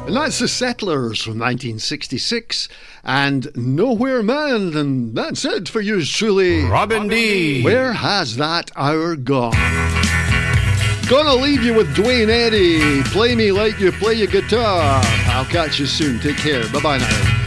And that's the Settlers from 1966 and Nowhere Man. And that's it for yours truly, Robin D. Where has that hour gone? Gonna leave you with Dwayne Eddy. Play me like you play your guitar. I'll catch you soon. Take care. Bye-bye now.